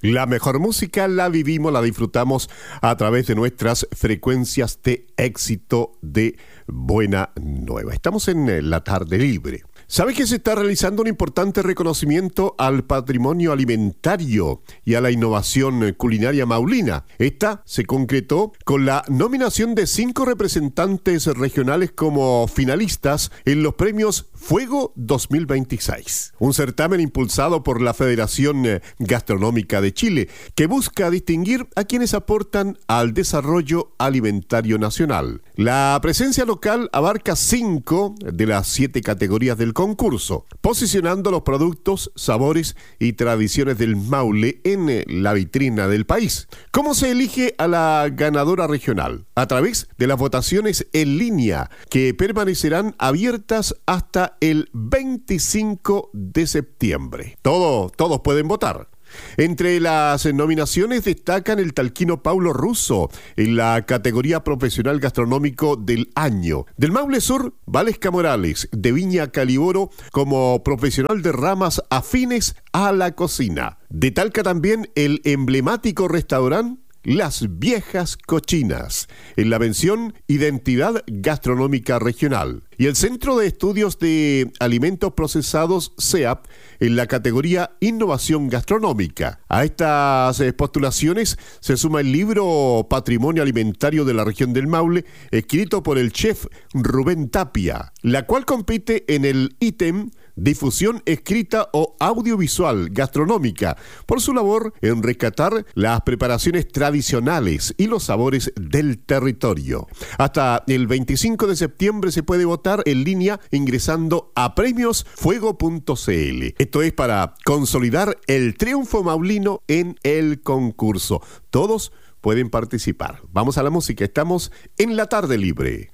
La mejor música la vivimos, la disfrutamos a través de nuestras frecuencias de éxito de Buena Nueva. Estamos en la tarde libre. ¿Sabes que se está realizando un importante reconocimiento al patrimonio alimentario y a la innovación culinaria maulina? Esta se concretó con la nominación de 5 representantes regionales como finalistas en los premios Fuego 2026. Un certamen impulsado por la Federación Gastronómica de Chile que busca distinguir a quienes aportan al desarrollo alimentario nacional. La presencia local abarca 5 de las 7 categorías del concurso, posicionando los productos, sabores y tradiciones del Maule en la vitrina del país. ¿Cómo se elige a la ganadora regional? A través de las votaciones en línea que permanecerán abiertas hasta el 25 de septiembre. Todos pueden votar. Entre las nominaciones destacan el talquino Paulo Russo en la categoría profesional gastronómico del año. Del Maule Sur, Valesca Morales, de Viña Caliboro, como profesional de ramas afines a la cocina. De Talca también el emblemático restaurante Las Viejas Cochinas, en la mención Identidad Gastronómica Regional. Y el Centro de Estudios de Alimentos Procesados, CEAP, en la categoría Innovación Gastronómica. A estas postulaciones se suma el libro Patrimonio Alimentario de la Región del Maule, escrito por el chef Rubén Tapia, la cual compite en el ítem Difusión escrita o audiovisual gastronómica, por su labor en rescatar las preparaciones tradicionales y los sabores del territorio. Hasta el 25 de septiembre se puede votar en línea ingresando a premiosfuego.cl. Esto es para consolidar el triunfo maulino en el concurso. Todos pueden participar. Vamos a la música, estamos en la tarde libre.